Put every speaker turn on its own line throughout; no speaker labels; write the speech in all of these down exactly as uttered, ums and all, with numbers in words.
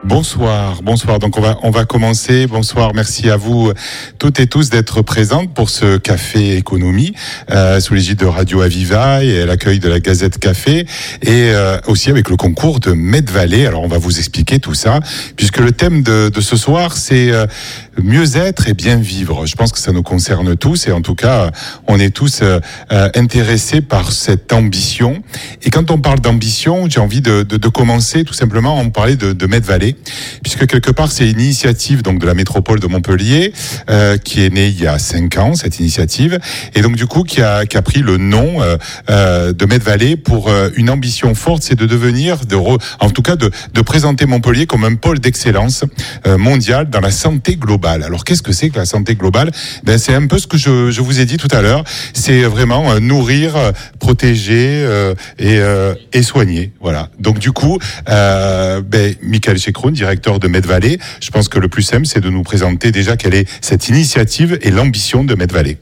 Bonsoir, bonsoir. Donc on va on va commencer. Bonsoir, merci à vous toutes et tous d'être présentes pour ce café économie euh, sous l'égide de Radio Aviva et à l'accueil de la Gazette Café et euh, aussi avec le concours de Medvalet. Alors on va vous expliquer tout ça puisque le thème de, de ce soir c'est euh, mieux être et bien vivre. Je pense que ça nous concerne tous et en tout cas on est tous euh, intéressés par cette ambition. Et quand on parle d'ambition, j'ai envie de, de, de commencer tout simplement à en parler de, de Medvalet. Puisque quelque part c'est une initiative donc de la métropole de Montpellier euh, qui est née il y a cinq ans, cette initiative, et donc du coup qui a qui a pris le nom euh, euh, de Medvalet pour euh, une ambition forte, c'est de devenir de re, en tout cas de de présenter Montpellier comme un pôle d'excellence euh, mondial dans la santé globale. Alors qu'est-ce que c'est que la santé globale ? Ben c'est un peu ce que je je vous ai dit tout à l'heure, c'est vraiment euh, nourrir, euh, protéger euh, et euh, et soigner. Voilà. Donc du coup euh, ben Michael Chekroun, directeur de Medvalet, je pense que le plus simple, c'est de nous présenter déjà quelle est cette initiative et l'ambition de Medvalet.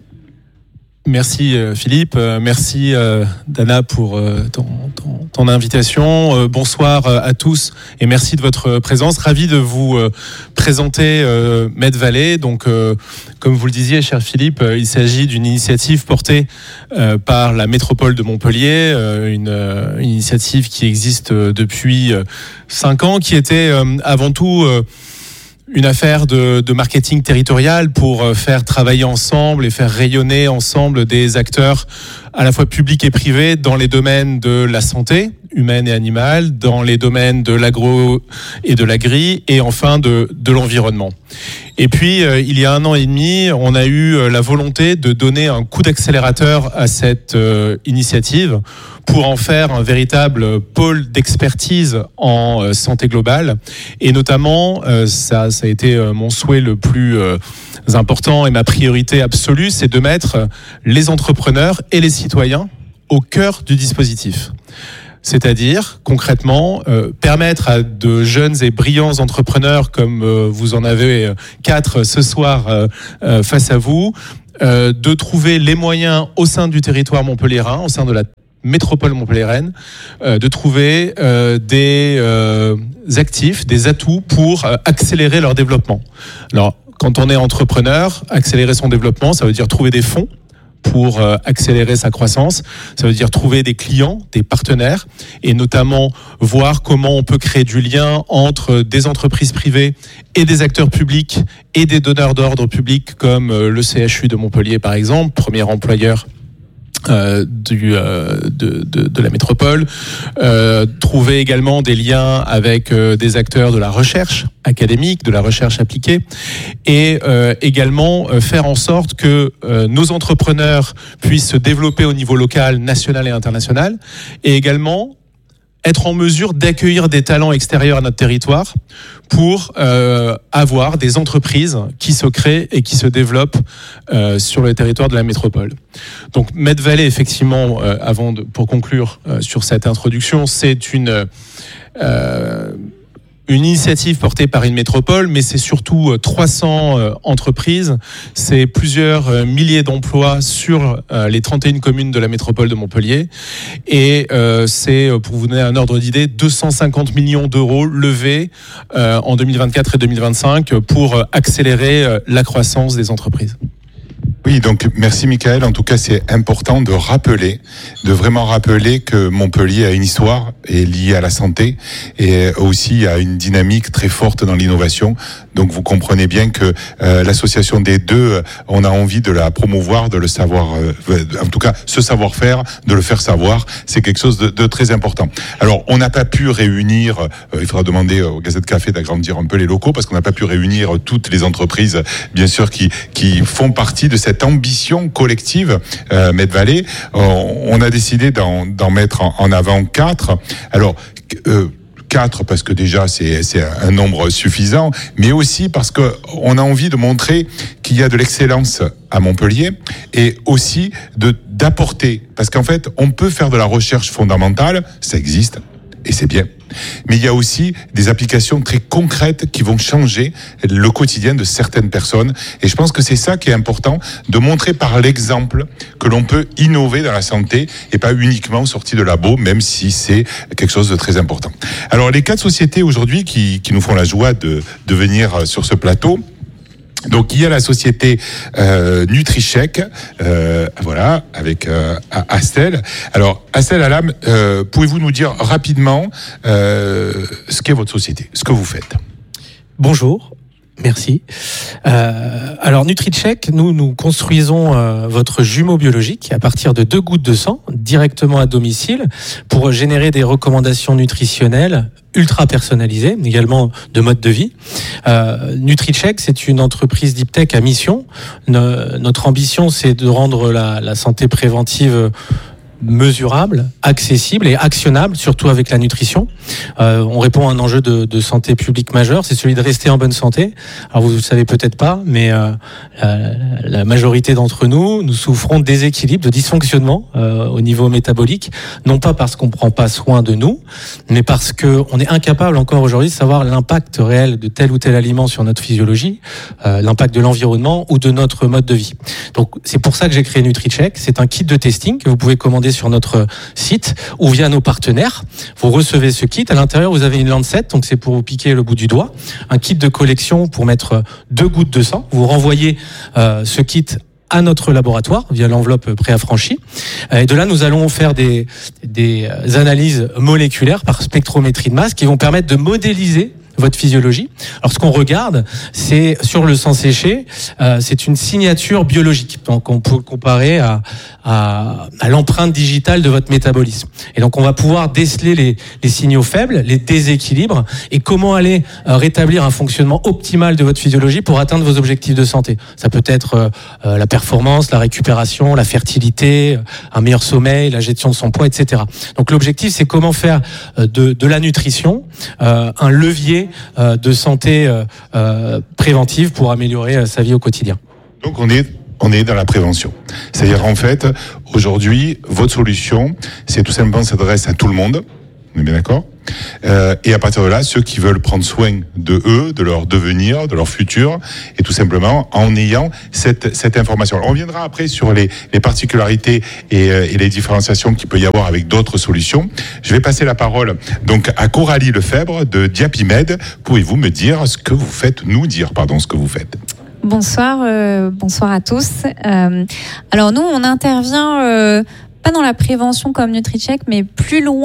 Merci Philippe, merci Dana pour ton, ton, ton invitation. Bonsoir à tous et merci de votre présence. Ravi de vous présenter Medvalet. Donc, comme vous le disiez, cher Philippe, il s'agit d'une initiative portée par la métropole de Montpellier, une, une initiative qui existe depuis cinq ans, qui était avant tout une affaire de, de marketing territorial pour faire travailler ensemble et faire rayonner ensemble des acteurs à la fois publics et privés dans les domaines de la santé humaine et animale, dans les domaines de l'agro et de l'agri et enfin de, de l'environnement. Et puis, euh, il y a un an et demi, on a eu la volonté de donner un coup d'accélérateur à cette euh, initiative pour en faire un véritable pôle d'expertise en euh, santé globale. Et notamment, euh, ça, ça a été euh, mon souhait le plus euh, important et ma priorité absolue, c'est de mettre les entrepreneurs et les citoyens au cœur du dispositif. C'est-à-dire, concrètement, euh, permettre à de jeunes et brillants entrepreneurs, comme euh, vous en avez quatre ce soir euh, euh, face à vous, euh, de trouver les moyens au sein du territoire montpelliérain, au sein de la métropole montpelliéraine, euh, de trouver euh, des euh, actifs, des atouts pour euh, accélérer leur développement. Alors, quand on est entrepreneur, accélérer son développement, ça veut dire trouver des fonds pour euh, accélérer sa croissance. Ça veut dire trouver des clients, des partenaires, et notamment voir comment on peut créer du lien entre des entreprises privées et des acteurs publics et des donneurs d'ordre publics comme euh, le C H U de Montpellier par exemple, premier employeur Euh, du, euh, de, de, de la métropole, euh, trouver également des liens avec euh, des acteurs de la recherche académique, de la recherche appliquée, et euh, également euh, faire en sorte que euh, nos entrepreneurs puissent se développer au niveau local, national et international, et également être en mesure d'accueillir des talents extérieurs à notre territoire pour euh, avoir des entreprises qui se créent et qui se développent euh, sur le territoire de la métropole. Donc Medvalet, effectivement, euh, avant de, pour conclure euh, sur cette introduction, c'est une euh, une initiative portée par une métropole, mais c'est surtout trois cents euh, entreprises, c'est plusieurs euh, milliers d'emplois sur euh, les trente et une communes de la métropole de Montpellier, et euh, c'est, pour vous donner un ordre d'idée, deux cent cinquante millions d'euros levés euh, en deux mille vingt-quatre et deux mille vingt-cinq pour accélérer euh, la croissance des entreprises.
Oui, donc merci Michael. En tout cas, c'est important de rappeler, de vraiment rappeler que Montpellier a une histoire et liée à la santé et aussi à une dynamique très forte dans l'innovation. Donc vous comprenez bien que euh, l'association des deux, on a envie de la promouvoir, de le savoir, euh, en tout cas ce savoir-faire, de le faire savoir, c'est quelque chose de, de très important. Alors on n'a pas pu réunir, euh, il faudra demander au Gazette Café d'agrandir un peu les locaux parce qu'on n'a pas pu réunir toutes les entreprises, bien sûr, qui qui font partie de cette ambition collective euh, Medvalet. On, on a décidé d'en, d'en mettre en, en avant quatre. Alors euh, quatre parce que déjà c'est, c'est un nombre suffisant, mais aussi parce que on a envie de montrer qu'il y a de l'excellence à Montpellier et aussi de d'apporter, parce qu'en fait on peut faire de la recherche fondamentale, ça existe et c'est bien. Mais il y a aussi des applications très concrètes qui vont changer le quotidien de certaines personnes. Et je pense que c'est ça qui est important, de montrer par l'exemple que l'on peut innover dans la santé et pas uniquement sorti de labo, même si c'est quelque chose de très important. Alors, les quatre sociétés aujourd'hui qui, qui nous font la joie de, de venir sur ce plateau. Donc il y a la société euh, NutriCheck, euh, voilà, avec euh, Astel. Alors Astel Alam, euh, pouvez-vous nous dire rapidement euh, ce qu'est votre société, ce que vous faites?
Bonjour. Merci. Euh, alors NutriCheck, nous nous construisons euh, votre jumeau biologique à partir de deux gouttes de sang directement à domicile pour générer des recommandations nutritionnelles ultra personnalisées, également de mode de vie. Euh, NutriCheck, c'est une entreprise deep tech à mission. No, notre ambition, c'est de rendre la, la santé préventive mesurable, accessible et actionnable, surtout avec la nutrition. Euh, on répond à un enjeu de, de santé publique majeur, c'est celui de rester en bonne santé. Alors vous ne le savez peut-être pas, mais euh, la, la majorité d'entre nous, nous souffrons de déséquilibre, de dysfonctionnement euh, au niveau métabolique, non pas parce qu'on ne prend pas soin de nous, mais parce qu'on est incapable encore aujourd'hui de savoir l'impact réel de tel ou tel aliment sur notre physiologie, euh, l'impact de l'environnement ou de notre mode de vie. Donc c'est pour ça que j'ai créé NutriCheck. C'est un kit de testing que vous pouvez commander sur notre site ou via nos partenaires. Vous recevez ce kit. À l'intérieur, vous avez une lancette, donc c'est pour vous piquer le bout du doigt. Un kit de collection pour mettre deux gouttes de sang. Vous renvoyez euh, ce kit à notre laboratoire via l'enveloppe préaffranchie. Et de là, nous allons faire des, des analyses moléculaires par spectrométrie de masse qui vont permettre de modéliser votre physiologie. Alors ce qu'on regarde, c'est sur le sang séché, euh, c'est une signature biologique. Donc on peut le comparer à, à, à l'empreinte digitale de votre métabolisme. Et donc on va pouvoir déceler les, les signaux faibles, les déséquilibres, et comment aller euh, rétablir un fonctionnement optimal de votre physiologie pour atteindre vos objectifs de santé. Ça peut être euh, la performance, la récupération, la fertilité, un meilleur sommeil, la gestion de son poids, et cetera. Donc l'objectif, c'est comment faire de, de la nutrition euh, un levier de santé euh, préventive pour améliorer sa vie au quotidien.
Donc on est on est dans la prévention. C'est-à-dire en fait, aujourd'hui, votre solution, c'est tout simplement s'adresse à tout le monde. On est bien d'accord ? Euh, et à partir de là, ceux qui veulent prendre soin de eux, de leur devenir, de leur futur, et tout simplement en ayant cette, cette information. Alors on viendra après sur les, les particularités et, euh, et les différenciations qu'il peut y avoir avec d'autres solutions. Je vais passer la parole donc à Coralie Lefebvre de Diapimed. Pouvez-vous me dire ce que vous faites, nous dire pardon ce que vous faites?
Bonsoir, euh, bonsoir à tous. Euh, alors nous, on intervient euh, pas dans la prévention comme NutriCheck, mais plus loin.